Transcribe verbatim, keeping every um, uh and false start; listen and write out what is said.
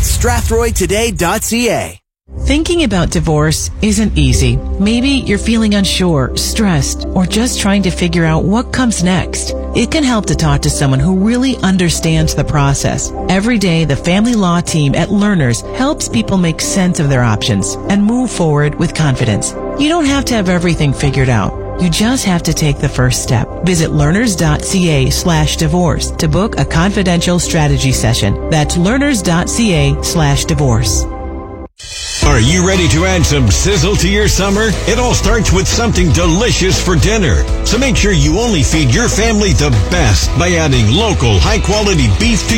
That's strathroy today dot c a. Thinking about divorce isn't easy. Maybe you're feeling unsure, stressed, or just trying to figure out what comes next. It can help to talk to someone who really understands the process. Every day, the family law team at Learners helps people make sense of their options and move forward with confidence. You don't have to have everything figured out. You just have to take the first step. Visit learners.ca slash divorce to book a confidential strategy session. That's learners.ca slash divorce. Are you ready to add some sizzle to your summer? It all starts with something delicious for dinner. So make sure you only feed your family the best by adding local, high-quality beef to